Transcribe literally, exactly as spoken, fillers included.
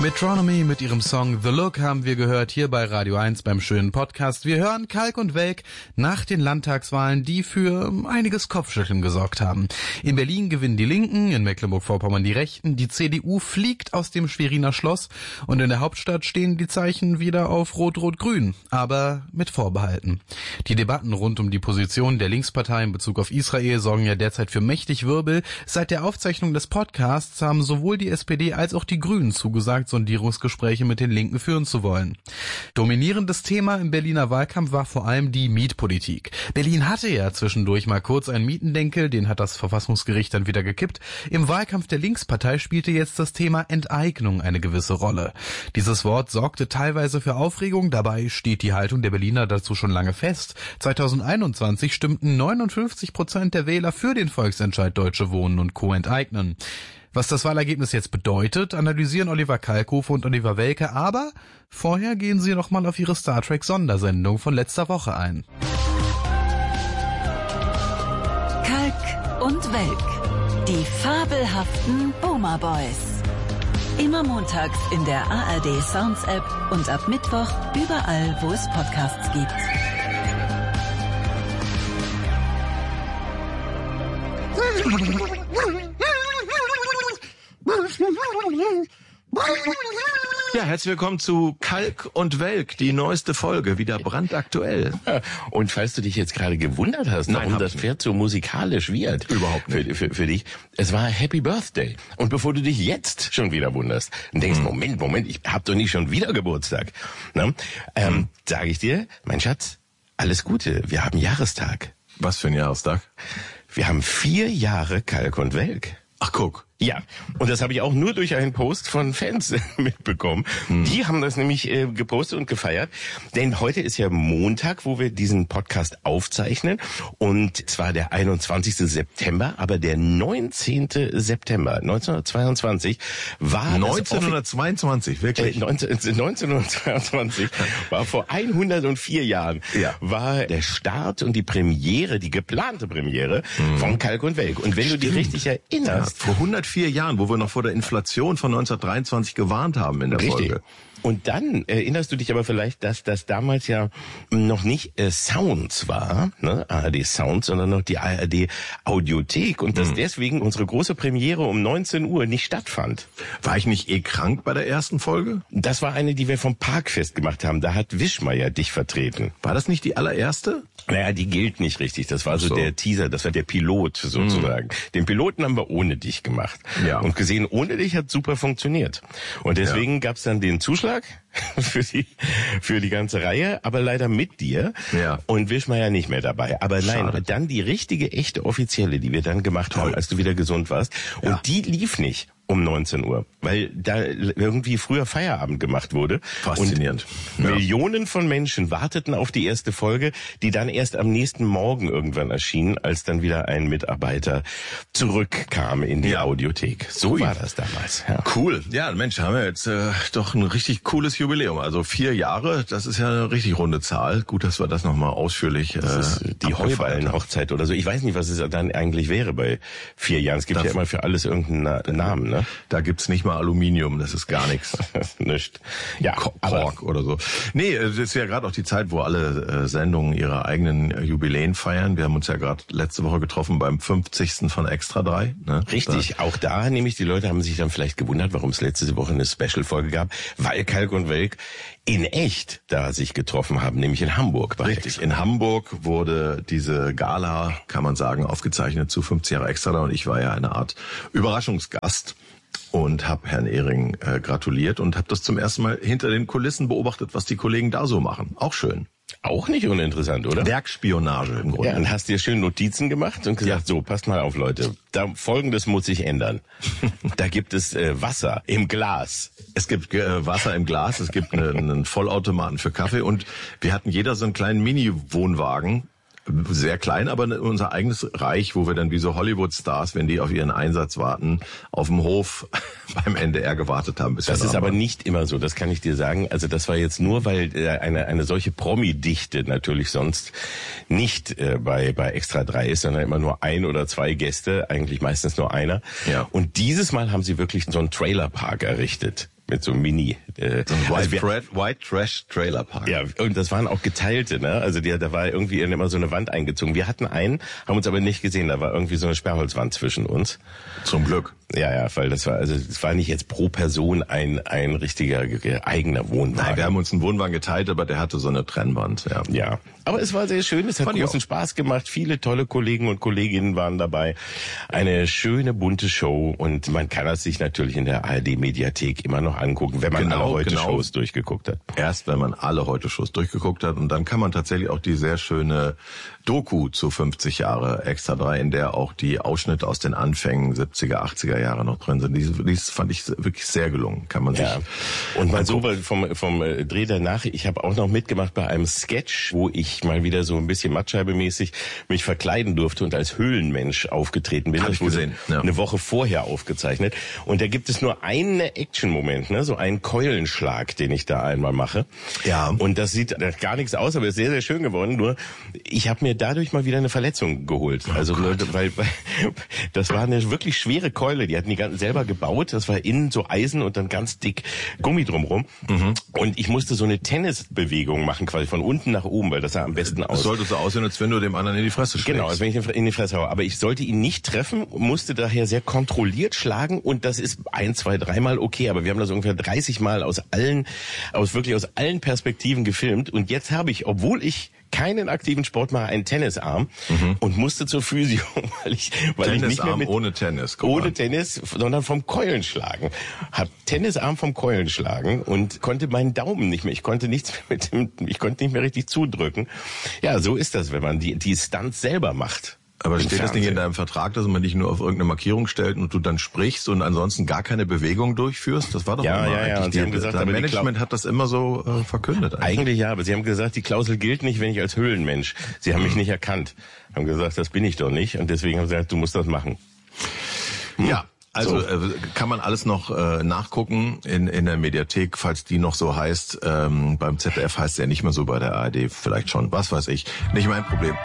Metronomy mit ihrem Song The Look haben wir gehört hier bei Radio eins beim schönen Podcast. Wir hören Kalk und Welk nach den Landtagswahlen, die für einiges Kopfschütteln gesorgt haben. In Berlin gewinnen die Linken, in Mecklenburg-Vorpommern die Rechten, die C D U fliegt aus dem Schweriner Schloss und in der Hauptstadt stehen die Zeichen wieder auf Rot-Rot-Grün, aber mit Vorbehalten. Die Debatten rund um die Position der Linkspartei in Bezug auf Israel sorgen ja derzeit für mächtig Wirbel. Seit der Aufzeichnung des Podcasts haben sowohl die S P D als auch die Grünen zugesagt, Sondierungsgespräche mit den Linken führen zu wollen. Dominierendes Thema im Berliner Wahlkampf war vor allem die Mietpolitik. Berlin hatte ja zwischendurch mal kurz einen Mietendenkel, den hat das Verfassungsgericht dann wieder gekippt. Im Wahlkampf der Linkspartei spielte jetzt das Thema Enteignung eine gewisse Rolle. Dieses Wort sorgte teilweise für Aufregung, dabei steht die Haltung der Berliner dazu schon lange fest. zweitausendeinundzwanzig stimmten neunundfünfzig Prozent der Wähler für den Volksentscheid Deutsche Wohnen und Co. enteignen. Was das Wahlergebnis jetzt bedeutet, analysieren Oliver Kalkofe und Oliver Welke, aber vorher gehen sie nochmal auf ihre Star Trek Sondersendung von letzter Woche ein. Kalk und Welk, die fabelhaften Boomer Boys. Immer montags in der A R D Sounds App und ab Mittwoch überall, wo es Podcasts gibt. Ja, herzlich willkommen zu Kalk und Welk, die neueste Folge, wieder brandaktuell. Und falls du dich jetzt gerade gewundert hast, Nein, warum das Pferd so musikalisch wird, Überhaupt nicht. Für, für, für dich, es war Happy Birthday. Und bevor du dich jetzt schon wieder wunderst und denkst, hm. Moment, Moment, ich hab doch nicht schon wieder Geburtstag, ne? ähm, hm. sage ich dir, mein Schatz, alles Gute, wir haben Jahrestag. Was für ein Jahrestag? Wir haben vier Jahre Kalk und Welk. Ach, guck. Ja, und das habe ich auch nur durch einen Post von Fans mitbekommen. Hm. Die haben das nämlich äh, gepostet und gefeiert. Denn heute ist ja Montag, wo wir diesen Podcast aufzeichnen. Und zwar der einundzwanzigste September, aber der neunzehnte September neunzehnhundertzweiundzwanzig war... neunzehnhundertzweiundzwanzig, wirklich? Äh, neunzehnhundertzweiundzwanzig war vor hundertvier Jahren, ja. war der Start und die Premiere, die geplante Premiere hm. von Kalk und Welk. Und wenn Stimmt. du dich richtig erinnerst... Ja, vor hundertvier Jahren, wo wir noch vor der Inflation von neunzehnhundertdreiundzwanzig gewarnt haben in der Richtig. Folge. Und dann erinnerst du dich aber vielleicht, dass das damals ja noch nicht äh, Sounds war, ne, A R D Sounds, sondern noch die A R D Audiothek und dass hm. deswegen unsere große Premiere um neunzehn Uhr nicht stattfand. War ich nicht eh krank bei der ersten Folge? Das war eine, die wir vom Parkfest gemacht haben. Da hat Wischmeier dich vertreten. War das nicht die allererste? Naja, die gilt nicht richtig. Das war so, so. der Teaser, das war der Pilot sozusagen. Hm. Den Piloten haben wir ohne dich gemacht. Ja. Und gesehen, ohne dich hat super funktioniert. Und deswegen ja. gab's dann den Zuschlag für die für die ganze Reihe, aber leider mit dir. Ja. Und Wischmeier nicht mehr dabei. Aber nein, Schade. Dann die richtige, echte offizielle, die wir dann gemacht Toll. haben, als du wieder gesund warst. Und ja. die lief nicht um neunzehn Uhr, weil da irgendwie früher Feierabend gemacht wurde. Faszinierend. Und ja. Millionen von Menschen warteten auf die erste Folge, die dann erst am nächsten Morgen irgendwann erschien, als dann wieder ein Mitarbeiter zurückkam in die ja. Audiothek. So Ui. war das damals. Ja. Cool. Ja, Mensch, haben wir jetzt äh, doch ein richtig cooles Jubiläum. Also vier Jahre, das ist ja eine richtig runde Zahl. Gut, dass wir das nochmal ausführlich... Äh, das ist die Heuballen-Hochzeit oder so. Ich weiß nicht, was es dann eigentlich wäre bei vier Jahren. Es gibt das ja immer für alles irgendeinen Na- Namen, ne? Da gibt's nicht mal Aluminium, das ist gar nichts. Nicht. Ja, Kork oder so. Nee, das ist ja gerade auch die Zeit, wo alle äh, Sendungen ihre eigenen äh, Jubiläen feiern. Wir haben uns ja gerade letzte Woche getroffen beim fünfzigsten von Extra drei. Ne? Richtig, da. Auch da nämlich, die Leute haben sich dann vielleicht gewundert, warum es letzte Woche eine Special-Folge gab, weil Kalk und Welk in echt da sich getroffen haben, nämlich in Hamburg. Richtig, in Hamburg wurde diese Gala, kann man sagen, aufgezeichnet zu fünfzig Jahre Extra und ich war ja eine Art Überraschungsgast und habe Herrn Ehring äh, gratuliert und habe das zum ersten Mal hinter den Kulissen beobachtet, was die Kollegen da so machen. Auch schön. Auch nicht uninteressant, oder? Werkspionage im Grunde. Ja, und hast dir schön Notizen gemacht und gesagt, ja. so, passt mal auf, Leute, da, Folgendes muss sich ändern. Da gibt es äh, Wasser im Glas. Es gibt äh, Wasser im Glas, es gibt eine, einen Vollautomaten für Kaffee und wir hatten jeder so einen kleinen Mini-Wohnwagen, sehr klein, aber unser eigenes Reich, wo wir dann wie so Hollywood-Stars, wenn die auf ihren Einsatz warten, auf dem Hof beim N D R gewartet haben. Bis das ist aber nicht immer so, das kann ich dir sagen. Also das war jetzt nur, weil eine eine solche Promi-Dichte natürlich sonst nicht äh, bei bei Extra drei ist, sondern immer nur ein oder zwei Gäste, eigentlich meistens nur einer. Ja. Und dieses Mal haben sie wirklich so einen Trailerpark errichtet. mit so einem Mini. Äh, so ein White, also wir, Trash, White Trash Trailer Park. Ja, und das waren auch geteilte, ne? Also die, da war irgendwie immer so eine Wand eingezogen. Wir hatten einen, haben uns aber nicht gesehen, da war irgendwie so eine Sperrholzwand zwischen uns. Zum Glück. Ja, ja, weil das war, also es war nicht jetzt pro Person ein ein richtiger eigener Wohnwagen. Nein, wir haben uns einen Wohnwagen geteilt, aber der hatte so eine Trennwand, ja. Ja, aber es war sehr schön, es hat Fand großen Spaß gemacht, viele tolle Kollegen und Kolleginnen waren dabei. Eine schöne, bunte Show und man kann das sich natürlich in der A R D-Mediathek immer noch angucken, wenn man Genau, alle Heute-Shows genau. durchgeguckt hat. Erst wenn man alle Heute-Shows durchgeguckt hat und dann kann man tatsächlich auch die sehr schöne Doku zu fünfzig Jahre Extra drei, in der auch die Ausschnitte aus den Anfängen siebziger, achtziger Jahre noch drin sind. Die, die fand ich wirklich sehr gelungen, kann man sich. Ja. Und mal so vom, vom Dreh danach, ich habe auch noch mitgemacht bei einem Sketch, wo ich mal wieder so ein bisschen Mattscheibe-mäßig mich verkleiden durfte und als Höhlenmensch aufgetreten bin. Hab ich gesehen, ja. Eine Woche vorher aufgezeichnet. Und da gibt es nur einen Action-Moment, ne, so einen Keulenschlag, den ich da einmal mache. Ja. Und das sieht gar nichts aus, aber ist sehr, sehr schön geworden. Nur, ich habe mir dadurch mal wieder eine Verletzung geholt. Oh also, weil, weil das war eine wirklich schwere Keule. Die hatten die ganzen selber gebaut. Das war innen so Eisen und dann ganz dick Gummi drumrum. Mhm. Und ich musste so eine Tennisbewegung machen, quasi von unten nach oben, weil das sah am besten aus. Das sollte so aussehen, als wenn du dem anderen in die Fresse schlägst. Genau, als wenn ich in die Fresse haue. Aber ich sollte ihn nicht treffen, musste daher sehr kontrolliert schlagen und das ist ein, zwei, dreimal okay. Aber wir haben das ungefähr dreißig Mal aus allen, aus wirklich aus allen Perspektiven gefilmt. Und jetzt habe ich, obwohl ich keinen aktiven Sport mache, einen Tennisarm mhm. und musste zur Physio, weil ich, weil ich nicht mehr mit, ohne Tennis, ohne Tennis, sondern vom Keulen schlagen. Hab Tennisarm vom Keulen schlagen und konnte meinen Daumen nicht mehr, ich konnte nichts mehr mit dem, ich konnte nicht mehr richtig zudrücken. Ja, so ist das, wenn man die, die Stunts selber macht. Aber steht das nicht in deinem Vertrag, dass man dich nur auf irgendeine Markierung stellt und du dann sprichst und ansonsten gar keine Bewegung durchführst? Das war doch ja, immer ja, ja. eigentlich Und Sie die, haben gesagt, dein aber Management hat das immer so äh, verkündet. Eigentlich. eigentlich ja, aber Sie haben gesagt, die Klausel gilt nicht, wenn ich als Höhlenmensch. Sie haben mich nicht erkannt. Haben gesagt, das bin ich doch nicht und deswegen haben Sie gesagt, du musst das machen. Hm. Ja. Also so. äh, kann man alles noch äh, nachgucken in in der Mediathek, falls die noch so heißt. Ähm, beim Z D F heißt es ja nicht mehr so, bei der A R D vielleicht schon. Was weiß ich. Nicht mein Problem.